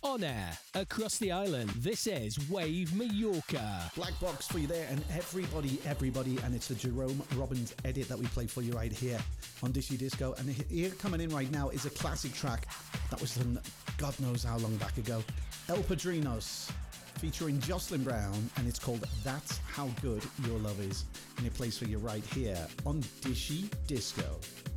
On air, across the island, this is Wave Mallorca. Black Box for you there, and everybody, and it's the Jerome Robbins edit that we play for you right here on Dishy Disco. And here coming in right now is a classic track that was done God knows how long back ago. El Padrinos featuring Jocelyn Brown, and it's called That's How Good Your Love Is. And it plays for you right here on Dishy Disco.